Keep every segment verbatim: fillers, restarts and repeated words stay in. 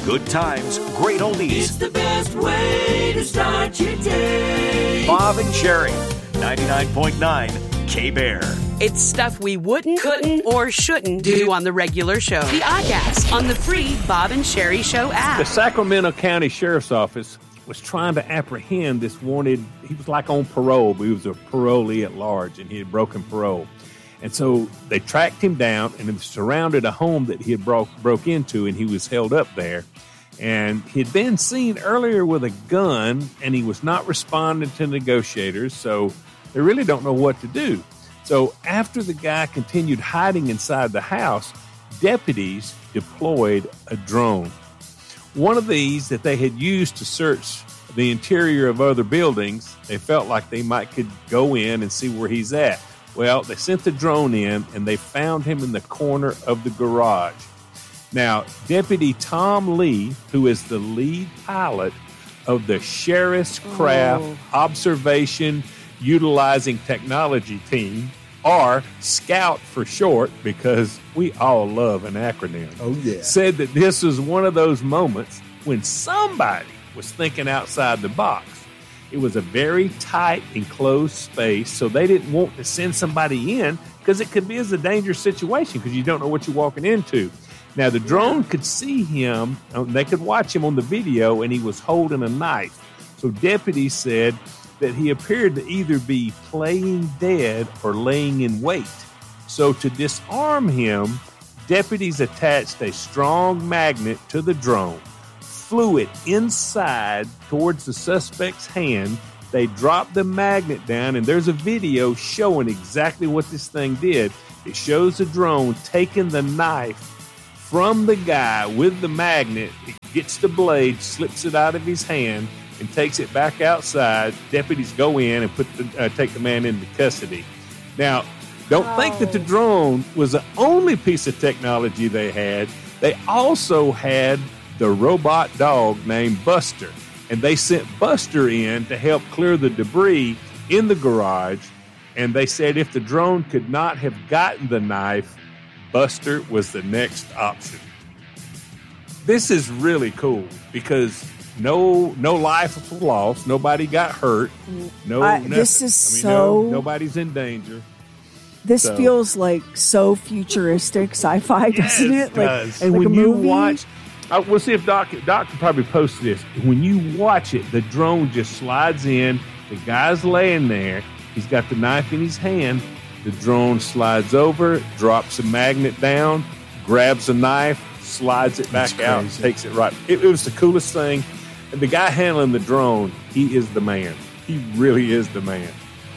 Good times, great oldies. It's the best way to start your day. Bob and Sherry, ninety-nine point nine K-Bear. It's stuff we wouldn't, couldn't, or shouldn't do on the regular show. The Oddcast on the free Bob and Sherry Show app. The Sacramento County Sheriff's Office was trying to apprehend this wanted, he was like on parole, but he was a parolee at large, and he had broken parole. And so they tracked him down and surrounded a home that he had broke, broke into, and he was held up there. And he had been seen earlier with a gun, and he was not responding to negotiators, so they really don't know what to do. So after the guy continued hiding inside the house, deputies deployed a drone. One of these that they had used to search the interior of other buildings, they felt like they might could go in and see where he's at. Well, they sent the drone in, and they found him in the corner of the garage. Now, Deputy Tom Lee, who is the lead pilot of the Sheriff's Craft oh. Observation Utilizing Technology Team, or SCOUT for short, because we all love an acronym, oh, yeah. said that this was one of those moments when somebody was thinking outside the box. It was a very tight, enclosed space, so they didn't want to send somebody in because it could be as a dangerous situation because you don't know what you're walking into. Now, the drone could see him, they could watch him on the video, and he was holding a knife. So deputies said that he appeared to either be playing dead or laying in wait. So to disarm him, deputies attached a strong magnet to the drone, flew it inside towards the suspect's hand. They dropped the magnet down, and there's a video showing exactly what this thing did. It shows the drone taking the knife from the guy with the magnet. It gets the blade, slips it out of his hand, and takes it back outside. Deputies go in and put the, uh, take the man into custody. Now, don't oh. think that the drone was the only piece of technology they had. They also had the robot dog named Buster, and they sent Buster in to help clear the debris in the garage. And they said if the drone could not have gotten the knife, Buster was the next option. This is really cool because No, no life was lost. Nobody got hurt. No, uh, this is I mean, so. No, nobody's in danger. This so. feels like so futuristic sci-fi, doesn't yes, it? Like, does. and like when a you movie. watch, I, we'll see if Doc Doc can probably post this. When you watch it, the drone just slides in. The guy's laying there. He's got the knife in his hand. The drone slides over, drops a magnet down, grabs a knife, slides it back out, and takes it right. It, it was the coolest thing. And the guy handling the drone, he is the man. He really is the man.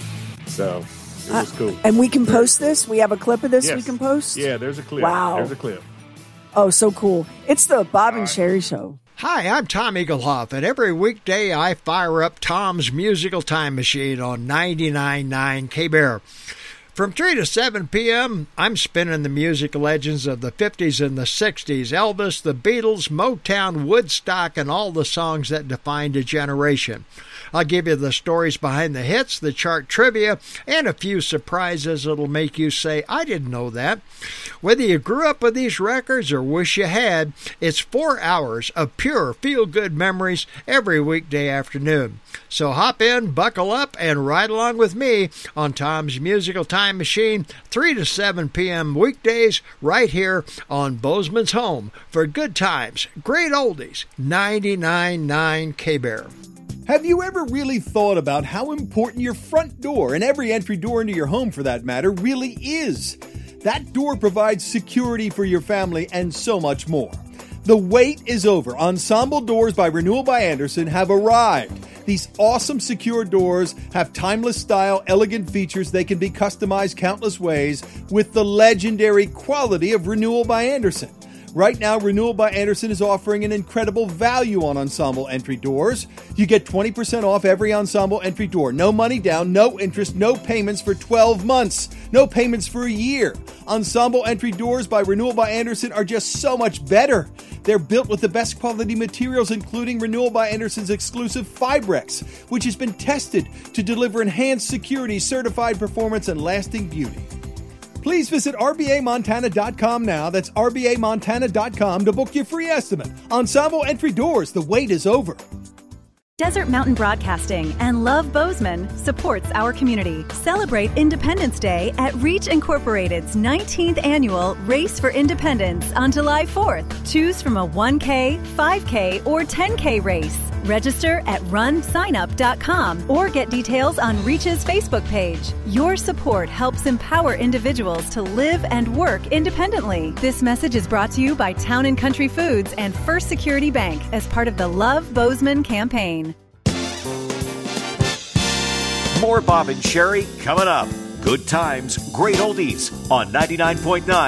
So it was cool. Uh, and we can post this? We have a clip of this yes. we can post? Yeah, there's a clip. Wow. There's a clip. Oh, so cool. It's the Bob and Sherry Show. Hi, I'm Tom Eaglehoff, and every weekday I fire up Tom's Musical Time Machine on ninety-nine point nine K-Bear. From three to seven p.m., I'm spinning the music legends of the fifties and the sixties, Elvis, the Beatles, Motown, Woodstock, and all the songs that defined a generation. I'll give you the stories behind the hits, the chart trivia, and a few surprises that'll make you say, I didn't know that. Whether you grew up with these records or wish you had, it's four hours of pure feel-good memories every weekday afternoon. So hop in, buckle up, and ride along with me on Tom's Musical Time Machine, three to seven p.m. weekdays, right here on Bozeman's Home for good times, great oldies, ninety-nine point nine K-Bear. Have you ever really thought about how important your front door, and every entry door into your home for that matter, really is? That door provides security for your family and so much more. The wait is over. Ensemble Doors by Renewal by Andersen have arrived. These awesome secure doors have timeless style, elegant features. They can be customized countless ways with the legendary quality of Renewal by Andersen. Right now, Renewal by Andersen is offering an incredible value on Ensemble entry doors. You get twenty percent off every Ensemble entry door. No money down, no interest, no payments for twelve months. No payments for a year. Ensemble entry doors by Renewal by Andersen are just so much better. They're built with the best quality materials, including Renewal by Andersen's exclusive Fibrex, which has been tested to deliver enhanced security, certified performance, and lasting beauty. Please visit R B A Montana dot com now. That's R B A Montana dot com to book your free estimate. Ensemble Entry Doors, the wait is over. Desert Mountain Broadcasting and Love Bozeman supports our community. Celebrate Independence Day at Reach Incorporated's nineteenth annual Race for Independence on July fourth. Choose from a one K, five K, or ten K race. Register at run sign up dot com or get details on Reach's Facebook page. Your support helps empower individuals to live and work independently. This message is brought to you by Town and Country Foods and First Security Bank as part of the Love Bozeman campaign. More Bob and Sherry coming up. Good times, great oldies on ninety-nine point nine